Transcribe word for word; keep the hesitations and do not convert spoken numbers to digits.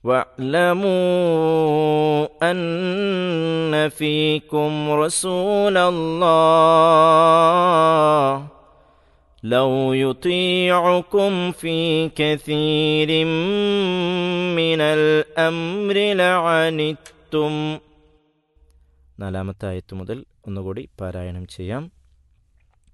واعلموا أن فيكم رسول الله لو يطيعكم في كثير من الأمر لعنتم. നാലാമത്തെ ആയത്ത് മുതൽ ഒന്നുകൂടി പാരായണം ചെയ്യാം.